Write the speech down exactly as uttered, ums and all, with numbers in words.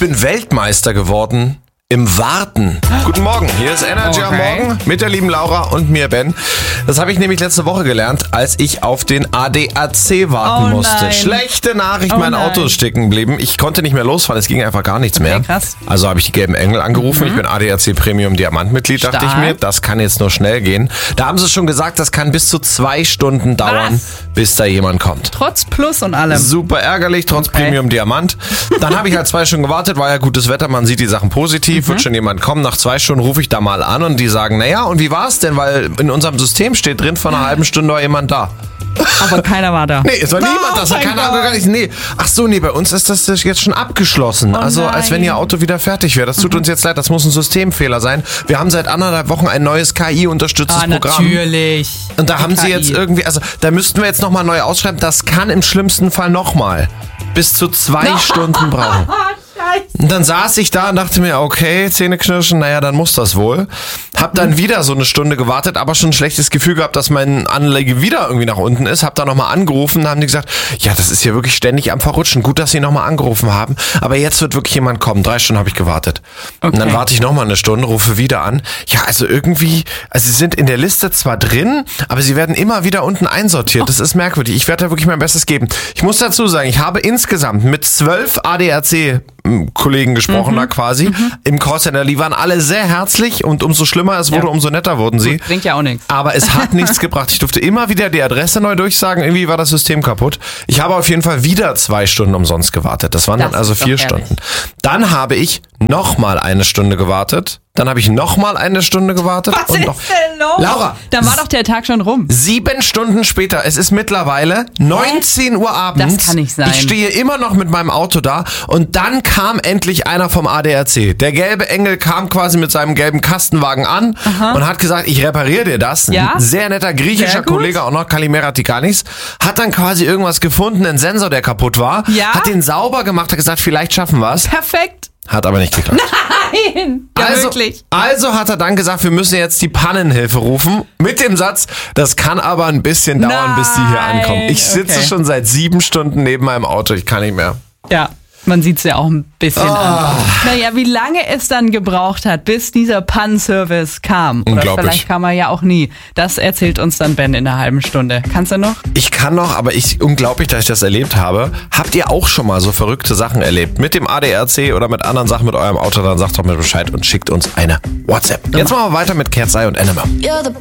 bin Weltmeister geworden im Warten. Guten Morgen, hier ist Energy am Okay. Morgen mit der lieben Laura und mir, Ben. Das habe ich nämlich letzte Woche gelernt, als ich auf den A D A C warten Oh musste. nein. Schlechte Nachricht, Oh mein nein. Auto ist stecken geblieben. Ich konnte nicht mehr losfahren, es ging einfach gar nichts mehr. krass. Also habe ich die gelben Engel angerufen. Ich bin A D A C Premium Diamantmitglied, dachte ich Stark. mir. Das kann jetzt nur schnell gehen. Da haben sie schon gesagt, das kann bis zu zwei Stunden dauern, Was? bis da jemand kommt. Trotz Plus und allem. Super ärgerlich, trotz Okay. Premium Diamant. Dann habe ich halt zwei Stunden gewartet, war ja gutes Wetter, man sieht die Sachen positiv, wird schon jemand kommen. Nach zwei Stunden rufe ich da mal an und die sagen, naja, und wie war's denn? Weil in unserem System steht drin, vor einer halben Stunde war jemand da. Aber keiner war da. Nee, es war Oh niemand, das war mein keine Gott. Ahnung, gar nicht. Nee. Ach so, nee, bei uns ist das jetzt schon abgeschlossen. Oh also, als wenn nein. ihr Auto wieder fertig wäre. Das tut uns jetzt leid, das muss ein Systemfehler sein. Wir haben seit anderthalb Wochen ein neues K I-unterstütztes Ah, Programm. natürlich. Und da Die haben sie K I. jetzt irgendwie, also da müssten wir jetzt nochmal neu ausschreiben, das kann im schlimmsten Fall nochmal bis zu zwei Stunden brauchen. Und dann saß ich da und dachte mir, okay, Zähne knirschen, naja, dann muss das wohl. Hab dann wieder so eine Stunde gewartet, aber schon ein schlechtes Gefühl gehabt, dass mein Anlage wieder irgendwie nach unten ist. Hab da nochmal angerufen, haben die gesagt, ja, das ist hier wirklich ständig am Verrutschen. Gut, dass sie nochmal angerufen haben, aber jetzt wird wirklich jemand kommen. Drei Stunden habe ich gewartet. Und dann Okay. warte ich nochmal eine Stunde, rufe wieder an. Ja, also irgendwie, also sie sind in der Liste zwar drin, aber sie werden immer wieder unten einsortiert. Das ist merkwürdig. Ich werde da wirklich mein Bestes geben. Ich muss dazu sagen, ich habe insgesamt mit zwölf A D A C-Kollegen gesprochen, da quasi, im Callcenter. Die waren alle sehr herzlich und umso schlimmer es wurde, Ja. umso netter wurden sie. Bringt ja auch nichts. Aber es hat nichts gebracht. Ich durfte immer wieder die Adresse neu durchsagen. Irgendwie war das System kaputt. Ich habe auf jeden Fall wieder zwei Stunden umsonst gewartet. Das waren Das dann also ist doch vier ehrlich. Stunden. Dann habe ich nochmal eine Stunde gewartet. Dann habe ich nochmal eine Stunde gewartet. Was und ist noch denn los? Laura, Dann war doch der Tag schon rum. Sieben Stunden später, es ist mittlerweile neunzehn Uhr abends. Das kann nicht sein. Ich stehe immer noch mit meinem Auto da und dann kam endlich einer vom A D A C. Der gelbe Engel kam quasi mit seinem gelben Kastenwagen an und hat gesagt, ich repariere dir das. Ja? Ein sehr netter griechischer Sehr gut. Kollege, auch noch Kalimera Tikanis, hat dann quasi irgendwas gefunden, einen Sensor, der kaputt war, Ja? hat den sauber gemacht, hat gesagt, vielleicht schaffen wir es. Perfekt. Hat aber nicht geklappt. Nein. Ja, also, wirklich. also hat er dann gesagt, wir müssen jetzt die Pannenhilfe rufen. Mit dem Satz, das kann aber ein bisschen dauern, bis die hier Nein, ankommen. Ich sitze okay. schon seit sieben Stunden neben meinem Auto. Ich kann nicht mehr. Ja, man sieht es ja auch ein bisschen Ah. an. Naja, wie lange es dann gebraucht hat, bis dieser Pannenservice kam. Oder Unglaublich. vielleicht kam er ja auch nie. Das erzählt uns dann Ben in einer halben Stunde. Kannst du noch? Ich kann noch, aber ich unglaublich, dass ich das erlebt habe. Habt ihr auch schon mal so verrückte Sachen erlebt? Mit dem A D A C oder mit anderen Sachen mit eurem Auto? Dann sagt doch mir Bescheid und schickt uns eine WhatsApp. Jetzt machen wir weiter mit Cat's Eye und Animal. You're the